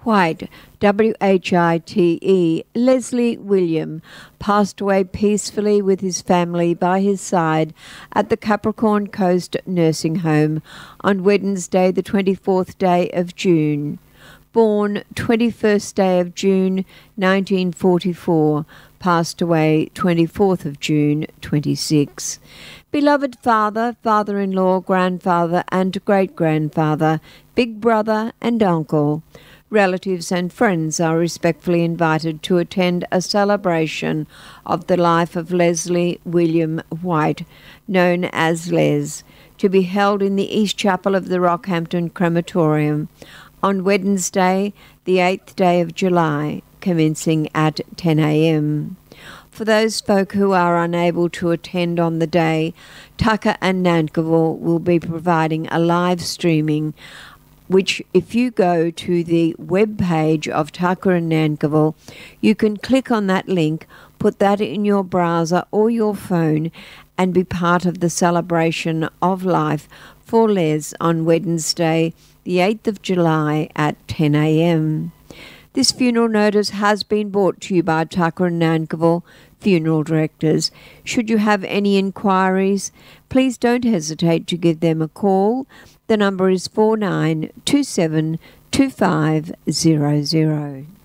White, W-H-I-T-E, Leslie William, passed away peacefully with his family by his side at the Capricorn Coast Nursing Home on Wednesday, the 24th day of June. Born 21st day of June 1944, passed away 24th of June 26. Beloved father, father-in-law, grandfather and great-grandfather, big brother and uncle, relatives and friends are respectfully invited to attend a celebration of the life of Leslie William White, known as Les, to be held in the East Chapel of the Rockhampton Crematorium on Wednesday, the 8th day of July, commencing at 10 a.m. For those folk who are unable to attend on the day, Tucker and Nankivell will be providing a live streaming, which if you go to the web page of Tucker and Nankivell, you can click on that link, put that in your browser or your phone, and be part of the celebration of life for Les on Wednesday, the 8th of July at 10 a.m. This funeral notice has been brought to you by Tucker and Nankivell Funeral Directors. Should you have any inquiries, please don't hesitate to give them a call. The number is 49272500.